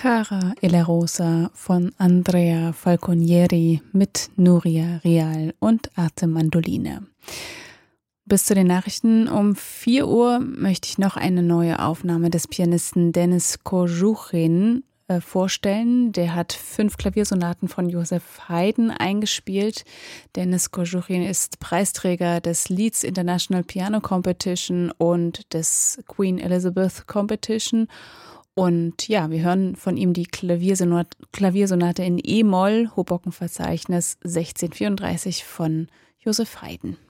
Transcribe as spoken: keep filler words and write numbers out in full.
Cara e la Rosa von Andrea Falconieri mit Nuria Real und Arte Mandoline. Bis zu den Nachrichten um vier Uhr möchte ich noch eine neue Aufnahme des Pianisten Denis Kožuchin äh, vorstellen. Der hat fünf Klaviersonaten von Joseph Haydn eingespielt. Denis Kožuchin ist Preisträger des Leeds International Piano Competition und des Queen Elizabeth Competition. Und ja, wir hören von ihm die Klaviersonate, Klaviersonate in E-Moll, Hoboken-Verzeichnis sechzehnhundertvierunddreißig von Joseph Haydn.